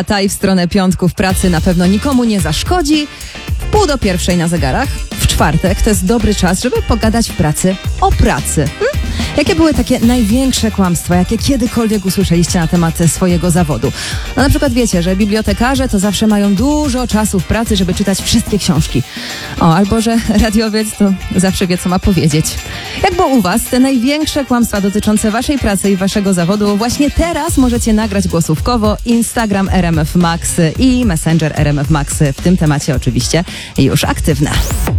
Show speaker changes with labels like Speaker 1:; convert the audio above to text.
Speaker 1: Ta i w stronę piątków pracy na pewno nikomu nie zaszkodzi. 1:30 na zegarach. W czwartek to jest dobry czas, żeby pogadać w pracy o pracy. Jakie były takie największe kłamstwa, jakie kiedykolwiek usłyszeliście na temat swojego zawodu? No na przykład wiecie, że bibliotekarze to zawsze mają dużo czasu w pracy, żeby czytać wszystkie książki. Albo że radiowiec to zawsze wie, co ma powiedzieć. Jak było u was? Te największe kłamstwa dotyczące waszej pracy i waszego zawodu właśnie teraz możecie nagrać głosówkowo. Instagram RMF Max i Messenger RMF Max w tym temacie oczywiście już aktywne.